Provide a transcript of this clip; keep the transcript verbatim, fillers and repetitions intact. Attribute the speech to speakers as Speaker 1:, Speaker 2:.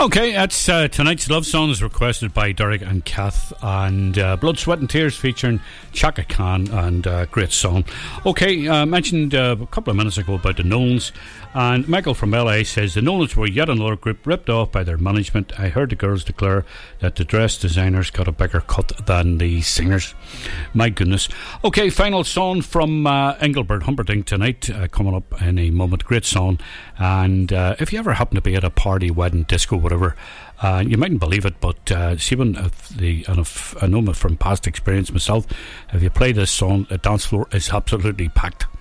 Speaker 1: Okay, that's uh, tonight's love song is requested by Derek and Kath, and uh, Blood, Sweat and Tears featuring Chaka Khan, and uh, great song. Okay, I uh, mentioned uh, a couple of minutes ago about the Nolans, and Michael from L A says the Nolans were yet another group ripped off by their management. I heard the girls declare that the dress designers got a bigger cut than the singers. My goodness. Okay, final song from uh, Engelbert Humperdinck tonight, uh, coming up in a moment. Great song. And uh, if you ever happen to be at a party, wedding, disco, whatever, uh, you mightn't believe it, but uh, see, when if the and if I know from past experience myself, if you play this song, the dance floor is absolutely packed.